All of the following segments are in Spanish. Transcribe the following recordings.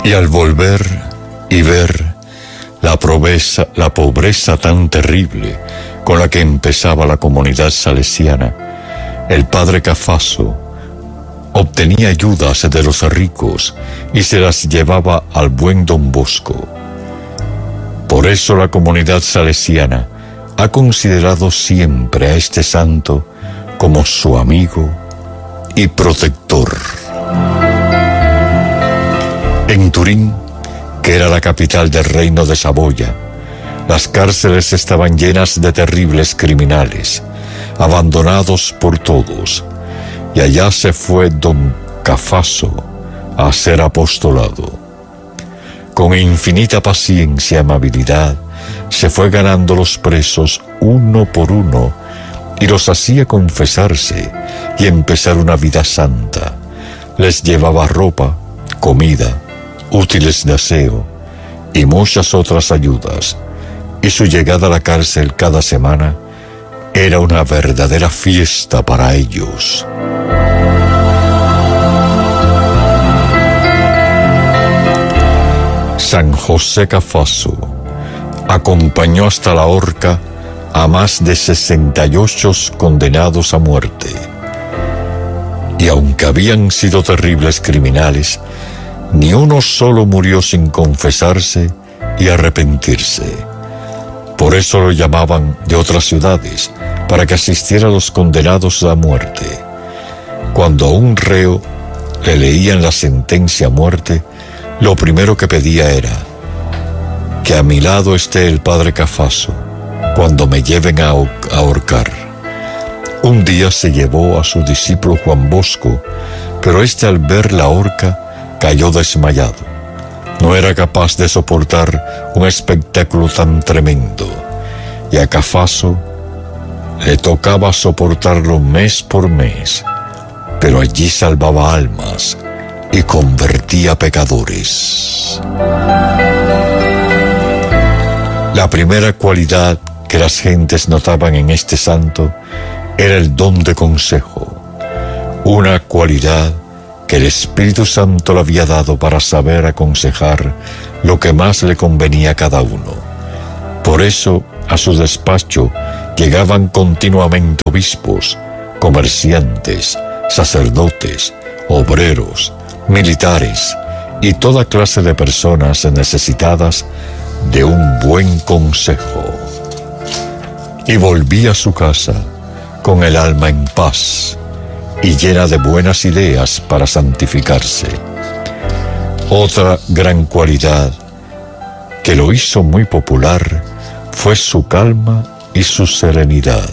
Y al volver y ver la pobreza tan terrible con la que empezaba la comunidad salesiana, el padre Cafasso obtenía ayudas de los ricos y se las llevaba al buen Don Bosco. Por eso la comunidad salesiana ha considerado siempre a este santo como su amigo y protector. En Turín, que era la capital del reino de Saboya, las cárceles estaban llenas de terribles criminales, abandonados por todos, y allá se fue Don Cafasso a hacer apostolado. Con infinita paciencia y amabilidad, se fue ganando los presos uno por uno y los hacía confesarse y empezar una vida santa. Les llevaba ropa, comida, útiles de aseo y muchas otras ayudas, y su llegada a la cárcel cada semana era una verdadera fiesta para ellos. San José Cafasso acompañó hasta la horca a más de 68 condenados a muerte. Y aunque habían sido terribles criminales, ni uno solo murió sin confesarse y arrepentirse. Por eso lo llamaban de otras ciudades, para que asistiera a los condenados a muerte. Cuando a un reo le leían la sentencia a muerte, lo primero que pedía era: que a mi lado esté el padre Cafasso cuando me lleven a ahorcar. Un día se llevó a su discípulo Juan Bosco, pero este, al ver la horca, cayó desmayado. No era capaz de soportar un espectáculo tan tremendo, y a Cafasso le tocaba soportarlo mes por mes, pero allí salvaba almas y convertía pecadores. La primera cualidad que las gentes notaban en este santo era el don de consejo, una cualidad que el Espíritu Santo le había dado para saber aconsejar lo que más le convenía a cada uno. Por eso a su despacho llegaban continuamente obispos, comerciantes, sacerdotes, obreros, militares y toda clase de personas necesitadas de un buen consejo. Y volvía a su casa con el alma en paz y llena de buenas ideas para santificarse. Otra gran cualidad que lo hizo muy popular fue su calma y su serenidad.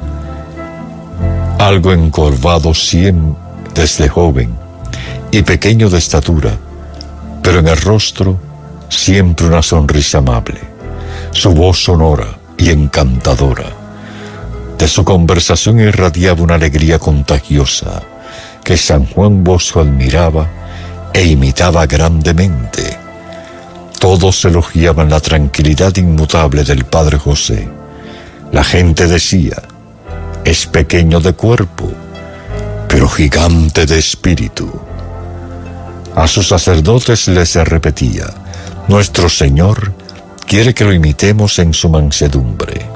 Algo encorvado siempre desde joven y pequeño de estatura, pero en el rostro siempre una sonrisa amable, su voz sonora y encantadora. De su conversación irradiaba una alegría contagiosa que San Juan Bosco admiraba e imitaba grandemente. Todos elogiaban la tranquilidad inmutable del Padre José. La gente decía: es pequeño de cuerpo, pero gigante de espíritu. A sus sacerdotes les repetía: nuestro Señor quiere que lo imitemos en su mansedumbre.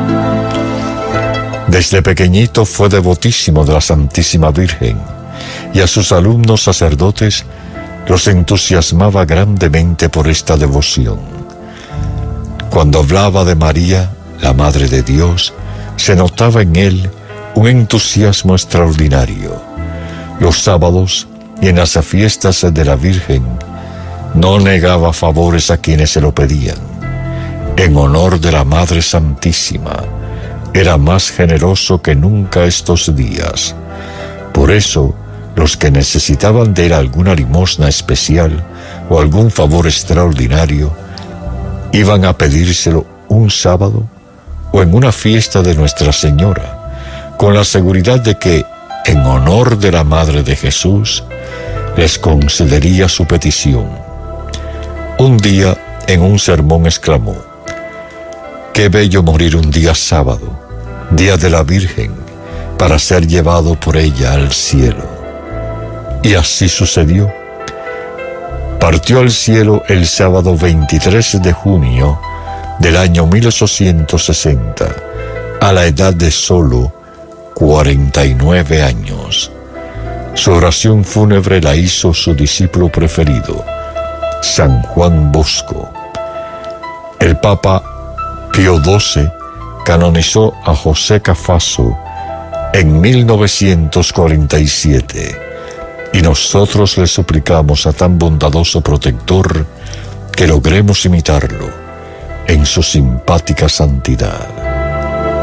Desde pequeñito fue devotísimo de la Santísima Virgen, y a sus alumnos sacerdotes los entusiasmaba grandemente por esta devoción. Cuando hablaba de María, la Madre de Dios, se notaba en él un entusiasmo extraordinario. Los sábados y en las fiestas de la Virgen no negaba favores a quienes se lo pedían. En honor de la Madre Santísima, era más generoso que nunca estos días. Por eso, los que necesitaban de él alguna limosna especial o algún favor extraordinario, iban a pedírselo un sábado o en una fiesta de Nuestra Señora, con la seguridad de que, en honor de la Madre de Jesús, les concedería su petición. Un día, en un sermón, exclamó: qué bello morir un día sábado, día de la Virgen, para ser llevado por ella al cielo. Y así sucedió. partió al cielo el sábado 23 de junio del año 1860, a la edad de solo 49 años. Su oración fúnebre la hizo su discípulo preferido, San Juan Bosco. El Papa Pío XII canonizó a José Cafasso en 1947, y nosotros le suplicamos a tan bondadoso protector que logremos imitarlo en su simpática santidad.